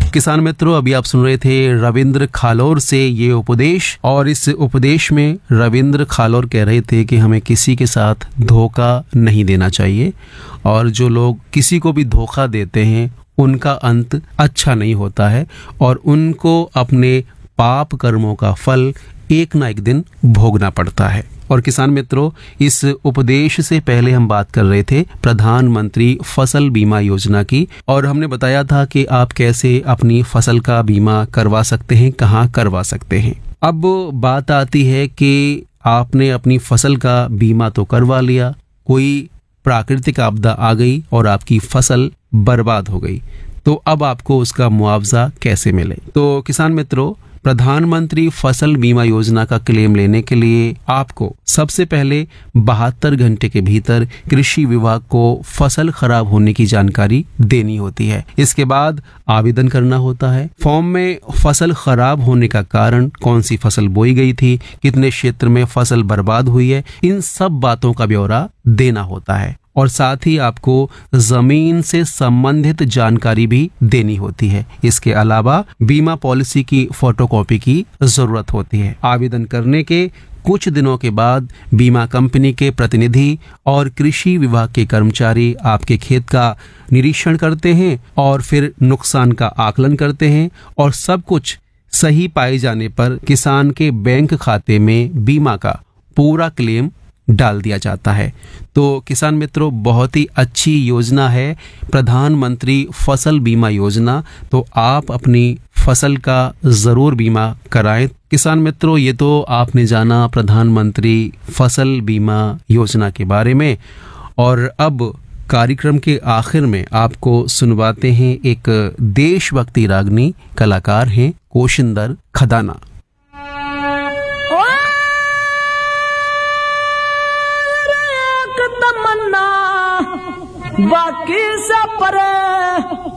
किसान मित्रों, अभी आप सुन रहे थे रविंद्र खालोर से ये उपदेश, और इस उपदेश में रविंद्र खालोर कह रहे थे कि हमें किसी के साथ धोखा नहीं देना चाहिए, और जो लोग किसी को भी धोखा देते हैं उनका अंत अच्छा नहीं होता है, और उनको अपने पाप कर्मों का फल एक ना एक दिन भोगना पड़ता है। और किसान मित्रों, इस उपदेश से पहले हम बात कर रहे थे प्रधानमंत्री फसल बीमा योजना की, और हमने बताया था कि आप कैसे अपनी फसल का बीमा करवा सकते हैं, कहाँ करवा सकते हैं। अब बात आती है कि आपने अपनी फसल का बीमा तो करवा लिया, कोई प्राकृतिक आपदा आ गई और आपकी फसल बर्बाद हो गई, तो अब आपको उसका मुआवजा कैसे मिले। तो किसान मित्रों, प्रधानमंत्री फसल बीमा योजना का क्लेम लेने के लिए आपको सबसे पहले 72 घंटे के भीतर कृषि विभाग को फसल खराब होने की जानकारी देनी होती है। इसके बाद आवेदन करना होता है। फॉर्म में फसल खराब होने का कारण, कौन सी फसल बोई गई थी, कितने क्षेत्र में फसल बर्बाद हुई है, इन सब बातों का ब्यौरा देना होता है। और साथ ही आपको जमीन से संबंधित जानकारी भी देनी होती है। इसके अलावा बीमा पॉलिसी की फोटोकॉपी की जरूरत होती है। आवेदन करने के कुछ दिनों के बाद बीमा कंपनी के प्रतिनिधि और कृषि विभाग के कर्मचारी आपके खेत का निरीक्षण करते हैं और फिर नुकसान का आकलन करते हैं, और सब कुछ सही पाए जाने पर किसान के बैंक खाते में बीमा का पूरा क्लेम डाल दिया जाता है। तो किसान मित्रों, बहुत ही अच्छी योजना है प्रधानमंत्री फसल बीमा योजना, तो आप अपनी फसल का जरूर बीमा कराएं। किसान मित्रों, ये तो आपने जाना प्रधानमंत्री फसल बीमा योजना के बारे में, और अब कार्यक्रम के आखिर में आपको सुनवाते हैं एक देशभक्ति रागनी, कलाकार हैं कोशिंदर खदाना। बाकी से परे